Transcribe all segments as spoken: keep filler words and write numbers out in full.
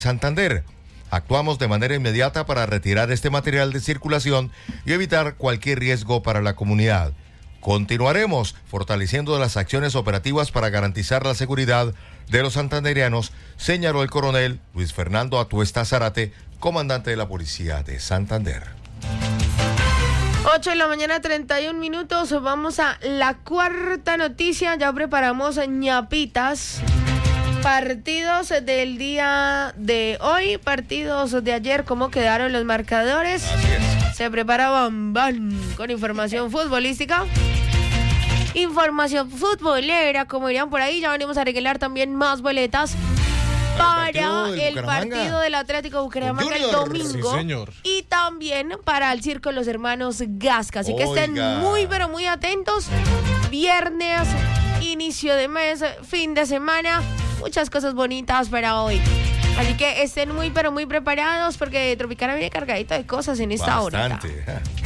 Santander. Actuamos de manera inmediata para retirar este material de circulación y evitar cualquier riesgo para la comunidad. Continuaremos fortaleciendo las acciones operativas para garantizar la seguridad de los santandereanos, señaló el coronel Luis Fernando Atuesta Zárate, comandante de la Policía de Santander. ocho de la mañana, treinta y un minutos. Vamos a la cuarta noticia. Ya preparamos ñapitas. Partidos del día de hoy, partidos de ayer, ¿cómo quedaron los marcadores? Así es. Se prepara Bam Bam con información futbolística. Información futbolera, como dirían por ahí. Ya venimos a regalar también más boletas para el, el partido del Atlético Bucaramanga el domingo. Sí, señor. Y también para el Circo de los Hermanos Gasca. Así que Oiga. estén muy, pero muy atentos. Viernes, inicio de mes, fin de semana. Muchas cosas bonitas para hoy. Así que estén muy, pero muy preparados porque Tropicana viene cargadito de cosas en esta hora. Bastante.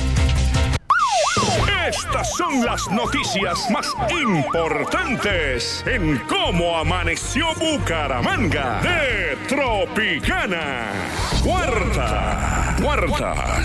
Estas son las noticias más importantes en Cómo Amaneció Bucaramanga de Tropicana. Cuarta, cuarta.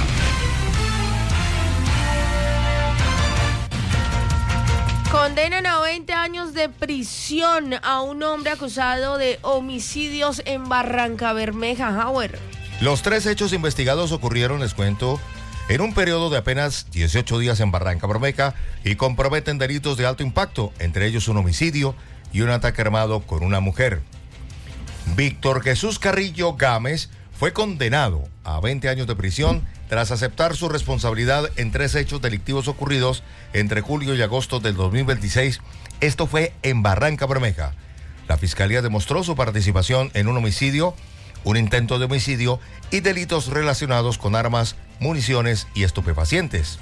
Condenan a veinte años de prisión a un hombre acusado de homicidios en Barranca Bermeja, Howard. Los tres hechos investigados ocurrieron, les cuento, en un periodo de apenas dieciocho días en Barranca Bermeja y comprometen delitos de alto impacto, entre ellos un homicidio y un ataque armado con una mujer. Víctor Jesús Carrillo Gámez fue condenado a veinte años de prisión tras aceptar su responsabilidad en tres hechos delictivos ocurridos entre julio y agosto del dos mil veintiséis. Esto fue en Barranca Bermeja. La fiscalía demostró su participación en un homicidio, un intento de homicidio y delitos relacionados con armas, municiones y estupefacientes.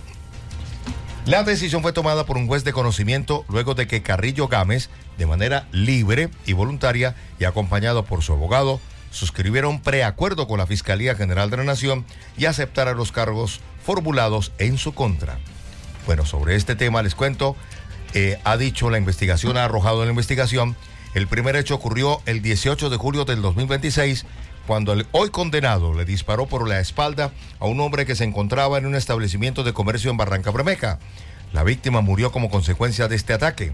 La decisión fue tomada por un juez de conocimiento luego de que Carrillo Gámez, de manera libre y voluntaria y acompañado por su abogado, suscribieron un preacuerdo con la Fiscalía General de la Nación y aceptara los cargos formulados en su contra. Bueno, sobre este tema les cuento, eh, ha dicho la investigación, ha arrojado la investigación, el primer hecho ocurrió el dieciocho de julio del dos mil veintiséis, cuando el hoy condenado le disparó por la espalda a un hombre que se encontraba en un establecimiento de comercio en Barranca Bermeja. La víctima murió como consecuencia de este ataque.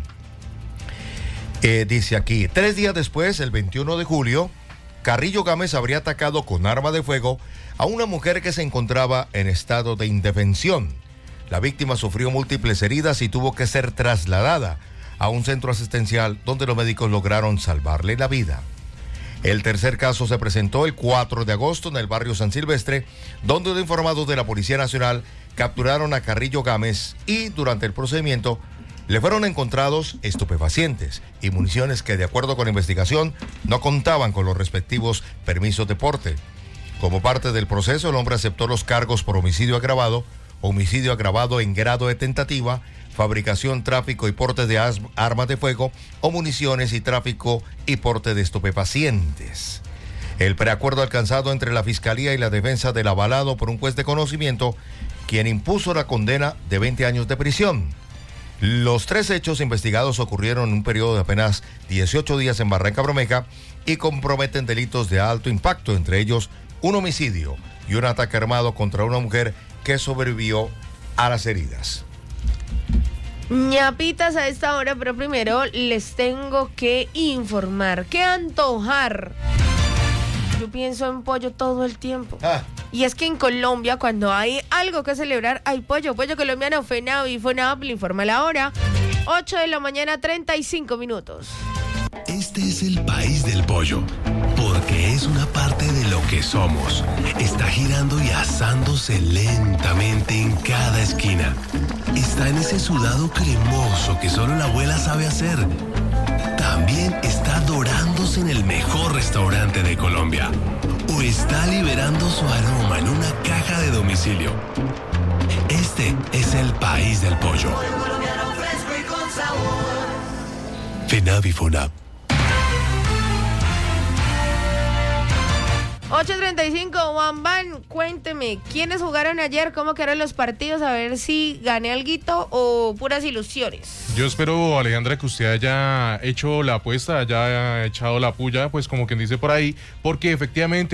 Eh, dice aquí, tres días después, el veintiuno de julio, Carrillo Gámez habría atacado con arma de fuego a una mujer que se encontraba en estado de indefensión. La víctima sufrió múltiples heridas y tuvo que ser trasladada a un centro asistencial donde los médicos lograron salvarle la vida. El tercer caso se presentó el cuatro de agosto en el barrio San Silvestre, donde los informados de la Policía Nacional capturaron a Carrillo Gámez y durante el procedimiento le fueron encontrados estupefacientes y municiones que, de acuerdo con la investigación, no contaban con los respectivos permisos de porte. Como parte del proceso, el hombre aceptó los cargos por homicidio agravado, homicidio agravado en grado de tentativa, fabricación, tráfico y porte de as- armas de fuego o municiones y tráfico y porte de estupefacientes. El preacuerdo alcanzado entre la Fiscalía y la defensa del avalado por un juez de conocimiento, quien impuso la condena de veinte años de prisión. Los tres hechos investigados ocurrieron en un periodo de apenas dieciocho días en Barranca Bermeja y comprometen delitos de alto impacto, entre ellos un homicidio y un ataque armado contra una mujer que sobrevivió a las heridas. ñapitas a esta hora, pero primero les tengo que informar, que antojar. Yo pienso en pollo todo el tiempo. Ah. Y es que en Colombia, cuando hay algo que celebrar, hay pollo. Pollo colombiano, FENAVI, FONAP, le informa la hora. ocho de la mañana, treinta y cinco minutos. Este es el país del pollo, porque es una parte de lo que somos. Está girando y asándose lentamente en cada esquina. Está en ese sudado cremoso que solo la abuela sabe hacer. También está dorándose en el mejor restaurante de Colombia. O está liberando su aroma en una caja de domicilio. Este es el país del pollo. FENAVI FONAP. ocho treinta y cinco, Juan Van, cuénteme, ¿quiénes jugaron ayer? ¿Cómo quedaron los partidos? A ver si gané alguito o puras ilusiones. Yo espero, Alejandra, que usted haya hecho la apuesta, haya echado la puya, pues como quien dice por ahí, porque efectivamente